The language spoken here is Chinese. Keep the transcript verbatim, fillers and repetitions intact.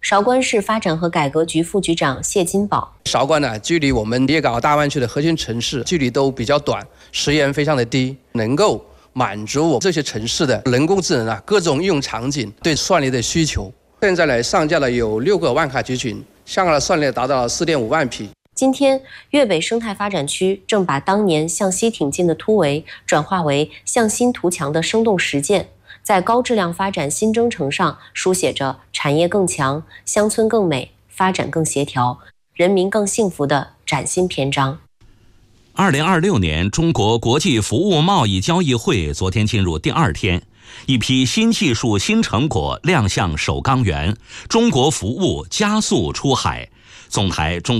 韶关市发展和改革局副局长谢金宝： 韶关呢，距离我们粤港澳大湾区的核心城市距离都比较短，时延非常的低，能够满足我这些城市的人工智能啊各种应用场景对算力的需求。现在呢，上架了有六个万卡集群，香港的算力达到了四点五万匹。 今天，粤北生态发展区正把当年向西挺进的突围转化为向新图强的生动实践，在高质量发展新征程上书写着产业更强、乡村更美、发展更协调、人民更幸福的崭新篇章。 二零二六年中国国际服务贸易交易会昨天进入第二天，一批新技术新成果亮相首钢园，中国服务加速出海。总台中